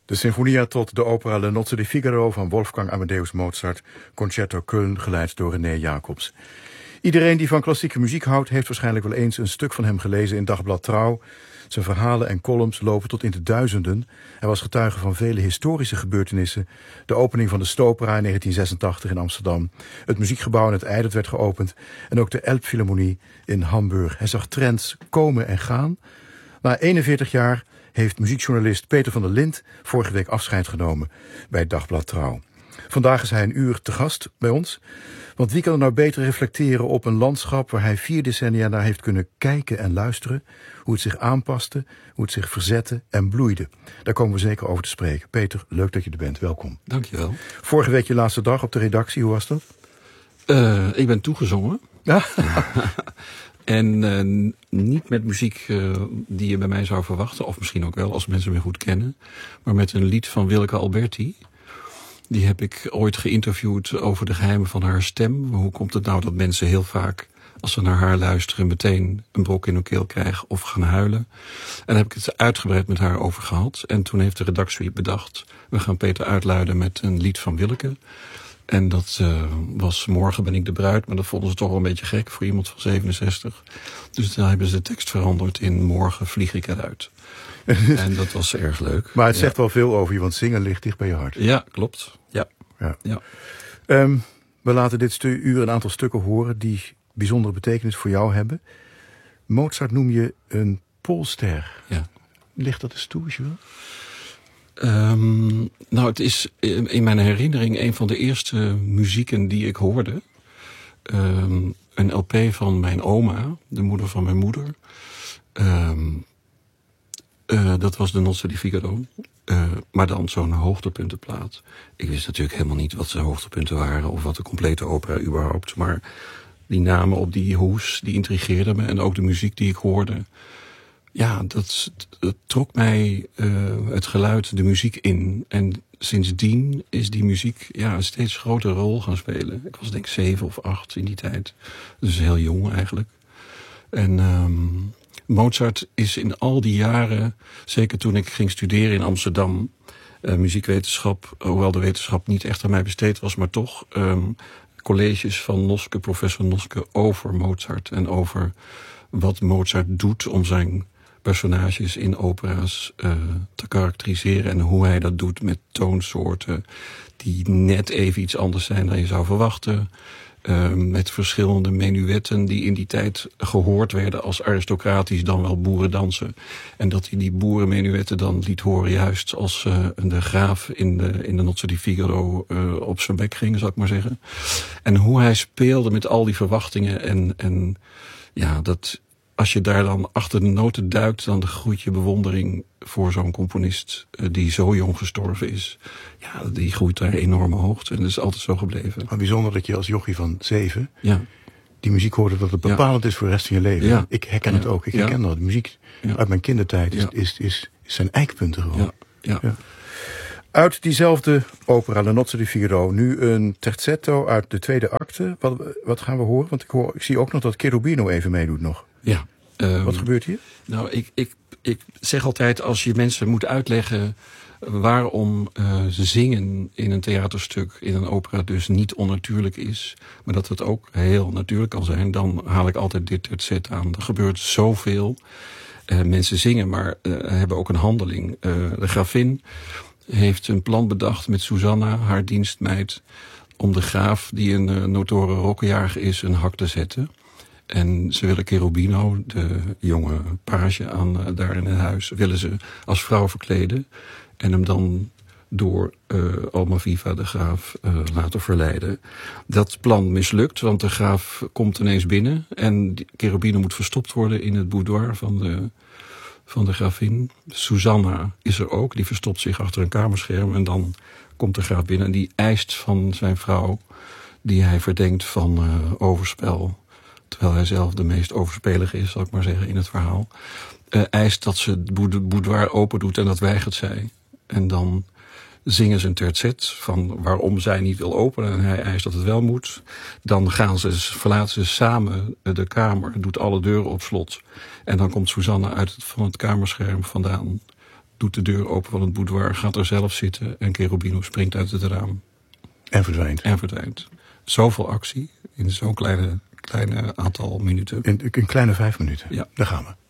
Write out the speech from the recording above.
De Sinfonia tot de opera Le Nozze di Figaro van Wolfgang Amadeus Mozart, Concerto Köln, geleid door René Jacobs. Iedereen die van klassieke muziek houdt, heeft waarschijnlijk wel eens een stuk van hem gelezen in Dagblad Trouw. Zijn verhalen en columns lopen tot in de duizenden. Hij was getuige van vele historische gebeurtenissen. De opening van de Stopera in 1986 in Amsterdam. Het muziekgebouw in het IJ dat werd geopend. En ook de Elbphilharmonie in Hamburg. Hij zag trends komen en gaan. Na 41 jaar heeft muziekjournalist Peter van der Lint vorige week afscheid genomen bij Dagblad Trouw. Vandaag is hij een uur te gast bij ons. Want wie kan er nou beter reflecteren op een landschap waar hij 4 decennia naar heeft kunnen kijken en luisteren. Hoe het zich aanpaste, hoe het zich verzette en bloeide. Daar komen we zeker over te spreken. Peter, leuk dat je er bent. Welkom. Dankjewel. Vorige week je laatste dag op de redactie. Hoe was dat? Ik ben toegezongen. Ja. En niet met muziek die je bij mij zou verwachten. Of misschien ook wel, als mensen me goed kennen. Maar met een lied van Willeke Alberti. Die heb ik ooit geïnterviewd over de geheimen van haar stem. Hoe komt het nou dat mensen heel vaak, als ze naar haar luisteren, meteen een brok in hun keel krijgen of gaan huilen? En daar heb ik het uitgebreid met haar over gehad. En toen heeft de redactie bedacht, we gaan Peter uitluiden met een lied van Willeke. En dat was Morgen ben ik de bruid, maar dat vonden ze toch wel een beetje gek voor iemand van 67. Dus dan hebben ze de tekst veranderd in Morgen vlieg ik eruit. En dat was erg leuk. Maar het zegt wel veel over je, want zingen ligt dicht bij je hart. Ja, klopt. Ja. We laten dit uur een aantal stukken horen die bijzondere betekenis voor jou hebben. Mozart noem je een Poolster. Ja. Ligt dat eens toe, als je wil? Nou, het is in mijn herinnering een van de eerste muzieken die ik hoorde. Een LP van mijn oma, de moeder van mijn moeder. Dat was de Nozze di Figaro. Maar dan zo'n hoogtepuntenplaat. Ik wist natuurlijk helemaal niet wat de hoogtepunten waren of wat de complete opera überhaupt. Maar die namen op die hoes, die intrigeerden me. En ook de muziek die ik hoorde. Ja, dat trok mij het geluid, de muziek in. En sindsdien is die muziek een steeds grotere rol gaan spelen. Ik was denk ik 7 of 8 in die tijd. Dus heel jong eigenlijk. En Mozart is in al die jaren, zeker toen ik ging studeren in Amsterdam, muziekwetenschap, hoewel de wetenschap niet echt aan mij besteed was, maar toch colleges van Noske, professor Noske, over Mozart en over wat Mozart doet om zijn personages in opera's te karakteriseren en hoe hij dat doet met toonsoorten die net even iets anders zijn dan je zou verwachten. Met verschillende menuetten die in die tijd gehoord werden als aristocratisch dan wel boerendansen. En dat hij die boerenmenuetten dan liet horen juist als de graaf in de Nozze di Figaro op zijn bek ging, zal ik maar zeggen. En hoe hij speelde met al die verwachtingen en dat als je daar dan achter de noten duikt, dan groeit je bewondering voor zo'n componist die zo jong gestorven is. Ja, die groeit daar enorm hoog en dat is altijd zo gebleven. Maar bijzonder dat je als jochie van 7 die muziek hoorde, dat het bepalend is voor de rest van je leven. Ja. Ik herken het ook. Ik herken dat. De muziek uit mijn kindertijd is zijn eikpunten gewoon. Ja. Uit diezelfde opera, Le Nozze di Figaro, nu een terzetto uit de tweede acte. Wat gaan we horen? Want ik zie ook nog dat Cherubino even meedoet nog. Ja. Wat gebeurt hier? Nou, ik zeg altijd, als je mensen moet uitleggen waarom zingen in een theaterstuk, in een opera dus niet onnatuurlijk is, maar dat het ook heel natuurlijk kan zijn, dan haal ik altijd dit terzetto aan. Er gebeurt zoveel. Mensen zingen, maar hebben ook een handeling. De gravin heeft een plan bedacht met Susanna, haar dienstmeid, om de graaf, die een notoire rokkenjager is, een hak te zetten. En ze willen Cherubino, de jonge page daar in het huis, willen ze als vrouw verkleden. En hem dan door Almaviva, de graaf, laten verleiden. Dat plan mislukt, want de graaf komt ineens binnen. En Cherubino moet verstopt worden in het boudoir van de gravin. Susanna is er ook, die verstopt zich achter een kamerscherm. En dan komt de graaf binnen en die eist van zijn vrouw, die hij verdenkt van overspel, terwijl hij zelf de meest overspelige is, zal ik maar zeggen, in het verhaal, eist dat ze het boudoir open doet en dat weigert zij. En dan zingen ze een terzet van waarom zij niet wil openen en hij eist dat het wel moet. Dan verlaten ze samen de kamer, doet alle deuren op slot. En dan komt Susanna van het kamerscherm vandaan doet de deur open van het boudoir, gaat er zelf zitten en Cherubino springt uit het raam. En verdwijnt. Zoveel actie in zo'n kleine aantal minuten. In kleine 5 minuten. Ja. Daar gaan we.